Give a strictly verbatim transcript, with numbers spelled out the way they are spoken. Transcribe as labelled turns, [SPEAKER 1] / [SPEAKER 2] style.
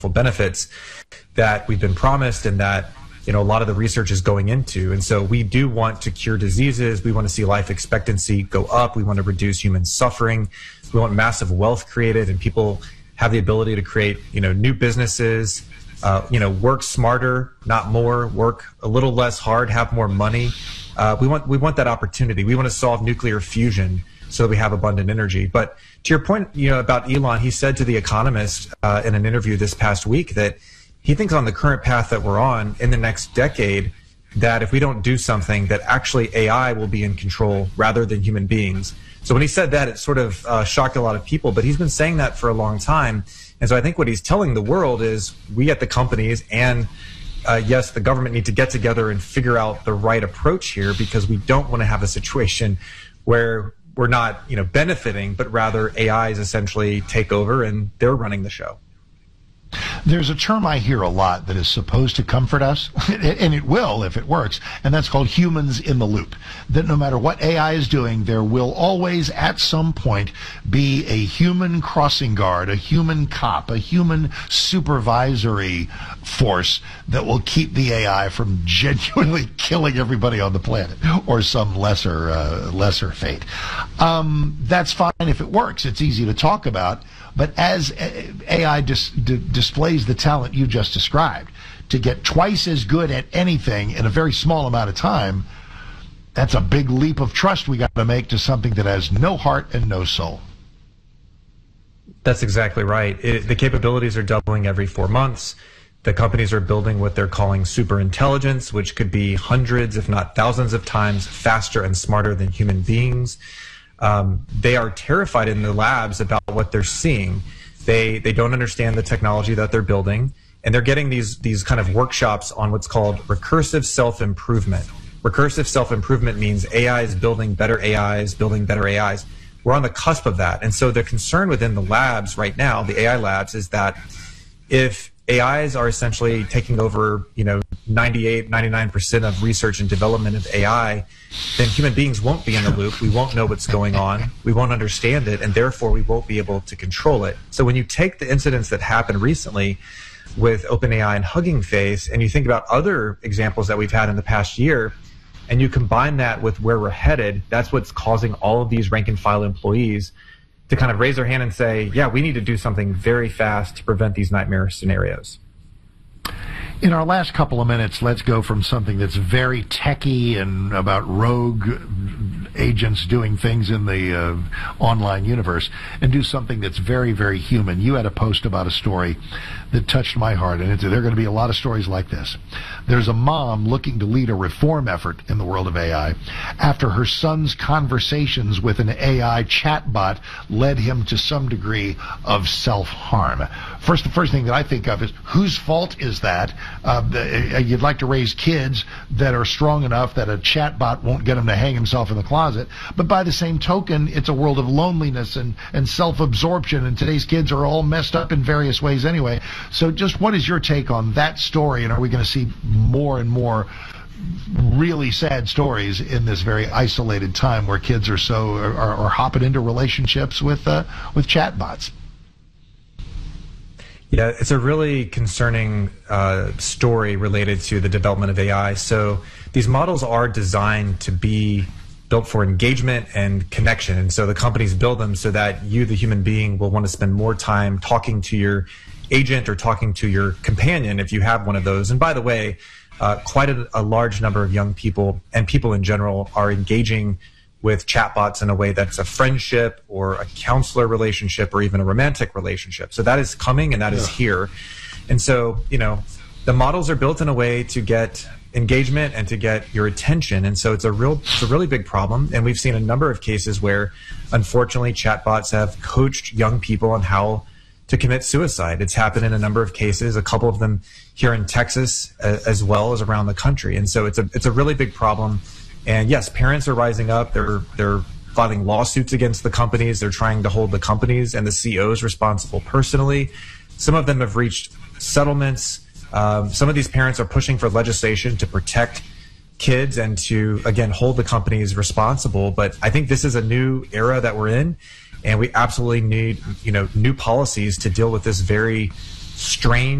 [SPEAKER 1] benefits that we've been promised and that, you know, a lot of the research is going into. And so we do want to cure diseases. We want to see life expectancy go up. We want to reduce human suffering. We want massive wealth created and people have the ability to create, you know, new businesses, uh, you know, work smarter, not more, work a little less hard, have more money. Uh, we want, we want that opportunity. We want to solve nuclear fusion so that we have abundant energy. But to your point, you know, about Elon, he said to The Economist uh, in an interview this past week that he thinks on the current path that we're on in the next decade, that if we don't do something, that actually A I will be in control rather than human beings. So when he said that, it sort of uh, shocked a lot of people, but he's been saying that for a long time. And so I think what he's telling the world is we at the companies and uh, yes, the government need to get together and figure out the right approach here, because we don't want to have a situation where we're not, you know, benefiting, but rather A Is essentially take over and they're running the show.
[SPEAKER 2] There's a term I hear a lot that is supposed to comfort us, and it will if it works, and that's called humans in the loop. That no matter what A I is doing, there will always at some point be a human crossing guard, a human cop, a human supervisory force that will keep the A I from genuinely killing everybody on the planet, or some lesser, uh, lesser fate. Um, that's fine if it works. It's easy to talk about. But as A I dis d displays the talent you just described, to get twice as good at anything in a very small amount of time, that's a big leap of trust we got to make to something that has no heart and no soul.
[SPEAKER 1] That's exactly right. It, the capabilities are doubling every four months. The companies are building what they're calling super intelligence, which could be hundreds, if not thousands of times faster and smarter than human beings. Um, they are terrified in the labs about what they're seeing. They they don't understand the technology that they're building, and they're getting these these kind of workshops on what's called recursive self-improvement. Recursive self-improvement means A Is building better A Is, building better A Is. We're on the cusp of that, and so the concern within the labs right now, the A I labs, is that if A Is are essentially taking over, you know, ninety-eight, ninety-nine percent of research and development of A I, then human beings won't be in the loop. We won't know what's going on. We won't understand it, and therefore we won't be able to control it. So when you take the incidents that happened recently with OpenAI and Hugging Face, and you think about other examples that we've had in the past year, and you combine that with where we're headed, that's what's causing all of these rank and file employees to kind of raise their hand and say, yeah, we need to do something very fast to prevent these nightmare scenarios.
[SPEAKER 2] In our last couple of minutes, let's go from something that's very techy and about rogue agents doing things in the uh, online universe and do something that's very, very human. You had a post about a story that touched my heart, and it's, there are going to be a lot of stories like this. There's a mom looking to lead a reform effort in the world of A I after her son's conversations with an A I chatbot led him to some degree of self-harm. First, the first thing that I think of is, whose fault is that? Uh, the, you'd like to raise kids that are strong enough that a chatbot won't get him to hang himself in the closet. But by the same token, it's a world of loneliness and, and self-absorption, and today's kids are all messed up in various ways anyway. So just what is your take on that story, and are we going to see more and more really sad stories in this very isolated time where kids are so are, are hopping into relationships with uh, with chatbots?
[SPEAKER 1] Yeah, it's a really concerning uh, story related to the development of A I. So these models are designed to be built for engagement and connection. And so the companies build them so that you, the human being, will want to spend more time talking to your agent or talking to your companion if you have one of those. And by the way, uh, quite a, a large number of young people and people in general are engaging with chatbots in a way that's a friendship or a counselor relationship or even a romantic relationship. So that is coming and that yeah. is here. And so, you know, the models are built in a way to get engagement and to get your attention. And so it's a real, it's a really big problem. And we've seen a number of cases where, unfortunately, chatbots have coached young people on how to commit suicide. It's happened in a number of cases, a couple of them here in Texas uh, as well as around the country. And so it's a, it's a really big problem. And yes, parents are rising up. They're, they're filing lawsuits against the companies. They're trying to hold the companies and the C E Os responsible personally. Some of them have reached settlements. Um, some of these parents are pushing for legislation to protect kids and to, again, hold the companies responsible. But I think this is a new era that we're in, and we absolutely need, you know, new policies to deal with this very strange